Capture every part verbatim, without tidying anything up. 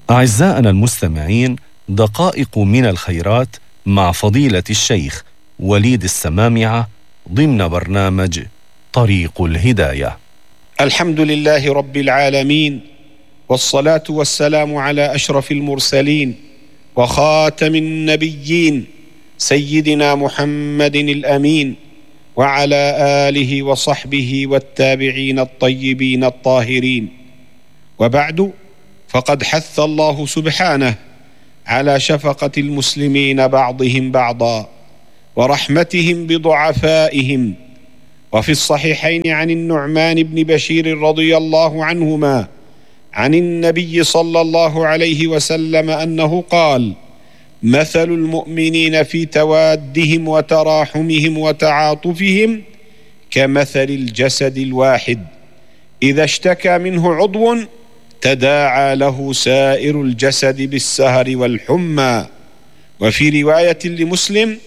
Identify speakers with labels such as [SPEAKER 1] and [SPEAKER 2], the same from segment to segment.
[SPEAKER 1] أعزائنا المستمعين، دقائق من الخيرات مع فضيلة الشيخ وليد السمامعة ضمن برنامج طريق الهداية.
[SPEAKER 2] الحمد لله رب العالمين، والصلاة والسلام على أشرف المرسلين وخاتم النبيين سيدنا محمد الأمين، وعلى آله وصحبه والتابعين الطيبين الطاهرين. وبعد، فقد حث الله سبحانه على شفقة المسلمين بعضهم بعضا ورحمتهم بضعفائهم. وفي الصحيحين عن النعمان بن بشير رضي الله عنهما عن النبي صلى الله عليه وسلم أنه قال: مثل المؤمنين في توادهم وتراحمهم وتعاطفهم كمثل الجسد الواحد، إذا اشتكى منه عضو تداعى له سائر الجسد بالسهر والحمى. وفي رواية لمسلم: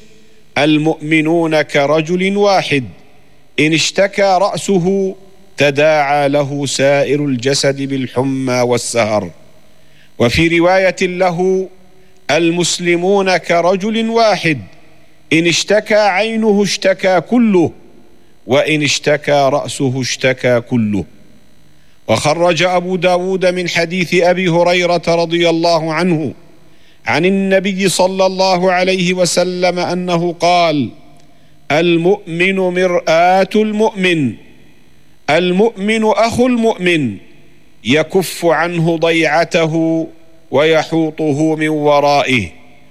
[SPEAKER 2] المؤمنون كرجل واحد، إن اشتكى رأسه تداعى له سائر الجسد بالحمى والسهر. وفي رواية له: المسلمون كرجل واحد، إن اشتكى عينه اشتكى كله، وإن اشتكى رأسه اشتكى كله. وخرج أبو داود من حديث أبي هريرة رضي الله عنه عن النبي صلى الله عليه وسلم أنه قال: المؤمن مرآة المؤمن، المؤمن أخو المؤمن، يكف عنه ضيعته ويحوطه من ورائه.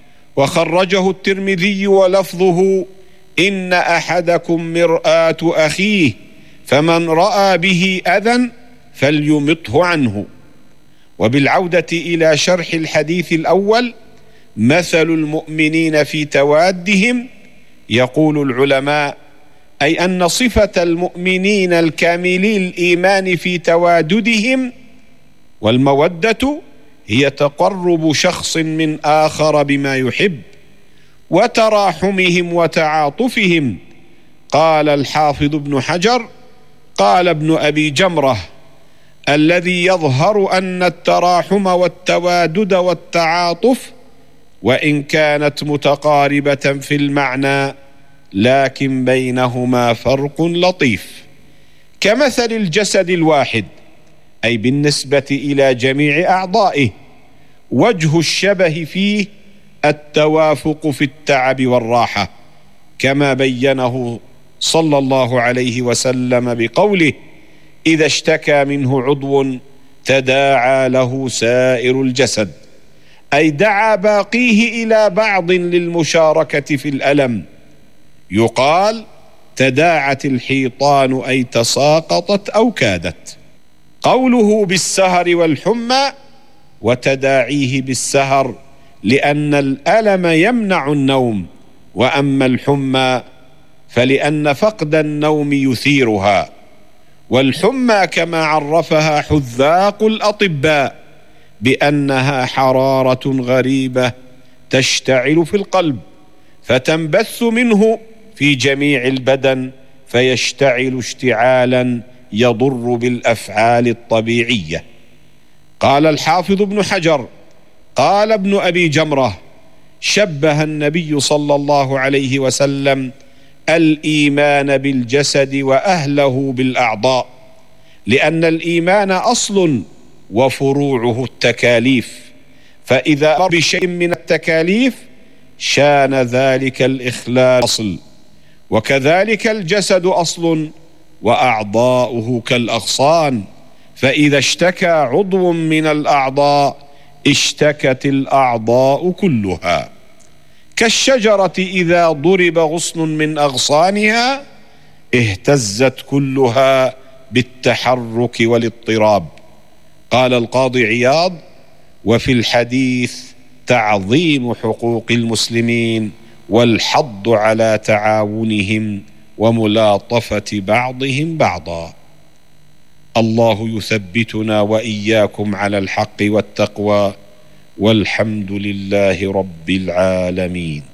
[SPEAKER 2] وخرجه الترمذي ولفظه: إن أحدكم مرآة أخيه، فمن رأى به أذى فليمطه عنه. وبالعودة إلى شرح الحديث الأول: مثل المؤمنين في توادهم، يقول العلماء: أي أن صفة المؤمنين الكاملي الإيمان في تواددهم والمودة هي تقرب شخص من آخر بما يحب، وتراحمهم وتعاطفهم. قال الحافظ ابن حجر: قال ابن أبي جمرة: الذي يظهر أن التراحم والتوادد والتعاطف وإن كانت متقاربة في المعنى، لكن بينهما فرق لطيف، كمثل الجسد الواحد، أي بالنسبة إلى جميع أعضائه. وجه الشبه فيه التوافق في التعب والراحة، كما بينه صلى الله عليه وسلم بقوله: إذا اشتكى منه عضو تداعى له سائر الجسد، أي دعا باقيه إلى بعض للمشاركة في الألم. يقال: تداعت الحيطان، أي تساقطت أو كادت. قوله بالسهر والحمى، وتداعيه بالسهر لأن الألم يمنع النوم، وأما الحمى فلأن فقد النوم يثيرها. والحمى كما عرفها حذاق الأطباء بأنها حرارة غريبة تشتعل في القلب، فتنبث منه في جميع البدن، فيشتعل اشتعالا يضر بالأفعال الطبيعية. قال الحافظ ابن حجر: قال ابن أبي جمرة: شبه النبي صلى الله عليه وسلم الإيمان بالجسد وأهله بالأعضاء، لأن الإيمان أصل وفروعه التكاليف، فإذا أمر بشيء من التكاليف شان ذلك الإخلال أصل. وكذلك الجسد أصل وأعضاؤه كالأغصان، فإذا اشتكى عضو من الأعضاء اشتكت الأعضاء كلها. كالشجرة إذا ضرب غصن من أغصانها اهتزت كلها بالتحرك والاضطراب. قال القاضي عياض: وفي الحديث تعظيم حقوق المسلمين والحض على تعاونهم وملاطفة بعضهم بعضا. الله يثبتنا وإياكم على الحق والتقوى، والحمد لله رب العالمين.